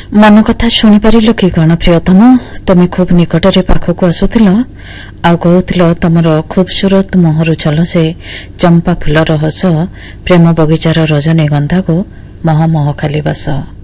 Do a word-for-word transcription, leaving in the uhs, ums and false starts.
मन कथा शुणी पारिल कि कण प्रियतम तमे खूब निकटरे पाखक आसुथिल आ कहूथिल तमर खूबसूरत मोहरु झलसे चंपा फूलर हस प्रेम बगिचार रजनीगंधा को मह मह खाली बास।